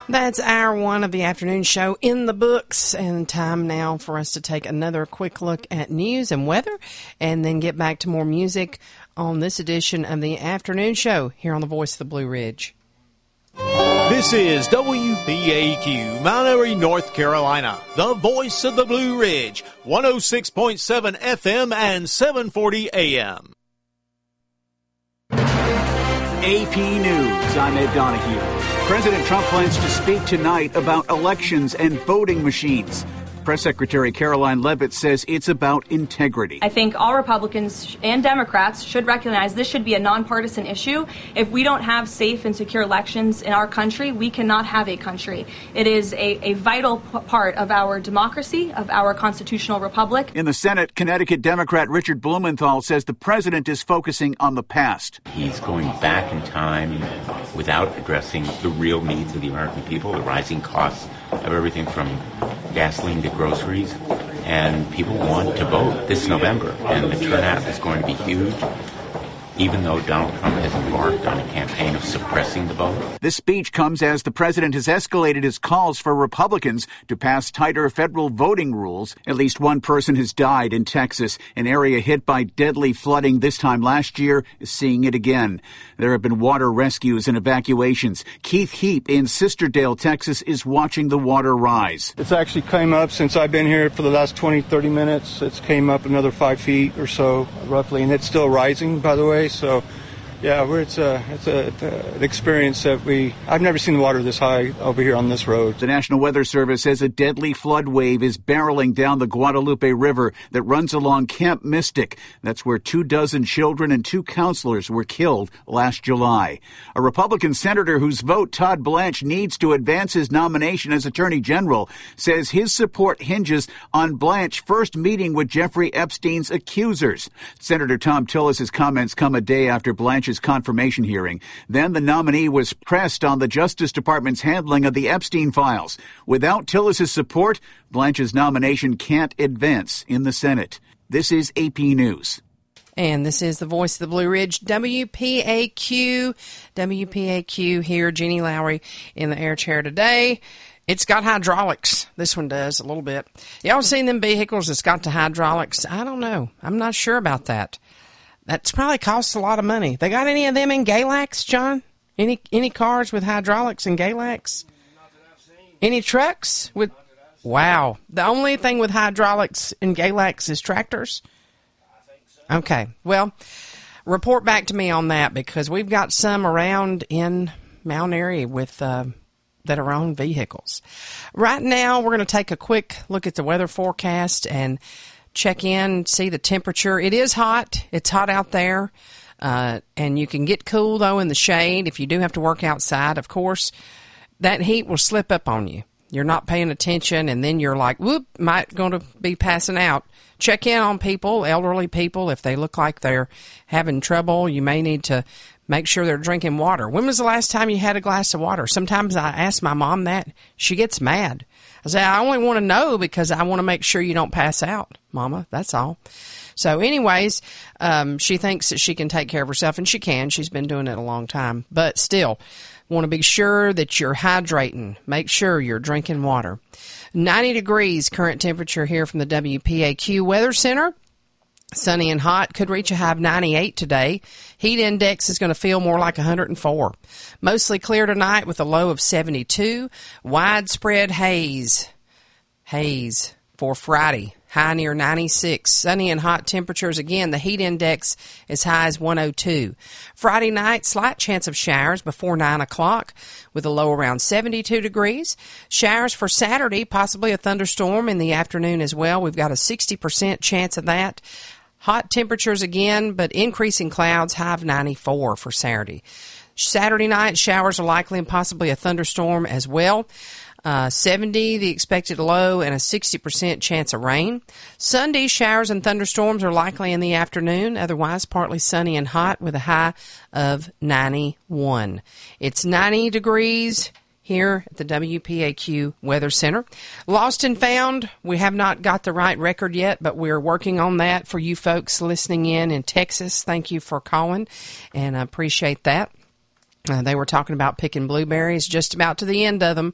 That's hour one of the afternoon show in the books, and time now for us to take another quick look at news and weather, and then get back to more music on this edition of the afternoon show here on the Voice of the Blue Ridge. This is WPAQ, Mount Airy, North Carolina, the Voice of the Blue Ridge, 106.7 FM and 740 AM. AP News, I'm Ed Donahue. President Trump plans to speak tonight about elections and voting machines. Press Secretary Caroline Leavitt says it's about integrity. I think all Republicans and Democrats should recognize this should be a nonpartisan issue. If we don't have safe and secure elections in our country, we cannot have a country. It is a vital part of our democracy, of our constitutional republic. In the Senate, Connecticut Democrat Richard Blumenthal says the president is focusing on the past. He's going back in time without addressing the real needs of the American people, the rising costs of everything from gasoline to groceries, and people want to vote this November, and the turnout is going to be huge, even though Donald Trump has embarked on a campaign of suppressing the vote. This speech comes as the president has escalated his calls for Republicans to pass tighter federal voting rules. At least one person has died in Texas, an area hit by deadly flooding this time last year is seeing it again. There have been water rescues and evacuations. Keith Heap in Sisterdale, Texas, is watching the water rise. It's actually came up since I've been here for the last 20, 30 minutes. It's came up another 5 feet or so, roughly, and it's still rising, by the way. So, yeah, it's an experience that I've never seen the water this high over here on this road. The National Weather Service says a deadly flood wave is barreling down the Guadalupe River that runs along Camp Mystic. That's where 24 children and 2 counselors were killed last July. A Republican senator whose vote Todd Blanche needs to advance his nomination as Attorney General says his support hinges on Blanche first meeting with Jeffrey Epstein's accusers. Senator Tom Tillis's comments come a day after Blanche's confirmation hearing. Then the nominee was pressed on the Justice Department's handling of the Epstein files. Without Tillis's support, Blanche's nomination can't advance in the Senate. This is AP News. And this is the Voice of the Blue Ridge, WPAQ. WPAQ here, Jeannie Lowry in the air chair today. It's got hydraulics. This one does a little bit. Y'all seen them vehicles that's got the hydraulics? I don't know. I'm not sure about that. That's probably costs a lot of money. They got any of them in Galax, John? Any cars with hydraulics and Galax? Any trucks with? Wow. The only thing with hydraulics in Galax is tractors? Okay. Well, report back to me on that, because we've got some around in Mount Airy with that are on vehicles. Right now, we're going to take a quick look at the weather forecast and check in, see the temperature. It is hot. It's hot out there. And you can get cool, though, in the shade. If you do have to work outside, of course, that heat will slip up on you. You're not paying attention, and then you're like, whoop, might going to be passing out. Check in on people, elderly people. If they look like they're having trouble, you may need to make sure they're drinking water. When was the last time you had a glass of water? Sometimes I ask my mom that. She gets mad. I say, I only want to know because I want to make sure you don't pass out, Mama. That's all. So anyways, she thinks that she can take care of herself, and she can. She's been doing it a long time. But still, want to be sure that you're hydrating. Make sure you're drinking water. 90 degrees current temperature here from the WPAQ Weather Center. Sunny and hot, could reach a high of 98 today. Heat index is going to feel more like 104. Mostly clear tonight with a low of 72. Widespread haze for Friday. High near 96. Sunny and hot temperatures again. The heat index as high as 102. Friday night, slight chance of showers before 9 o'clock with a low around 72 degrees. Showers for Saturday, possibly a thunderstorm in the afternoon as well. We've got a 60% chance of that. Hot temperatures again, but increasing clouds, high of 94 for Saturday. Saturday night, showers are likely and possibly a thunderstorm as well. 70, the expected low, and a 60% chance of rain. Sunday, showers and thunderstorms are likely in the afternoon. Otherwise, partly sunny and hot with a high of 91. It's 90 degrees here at the WPAQ Weather Center. Lost and found, we have not got the right record yet, but we're working on that for you folks listening in Texas. Thank you for calling, and I appreciate that. They were talking about picking blueberries, just about to the end of them.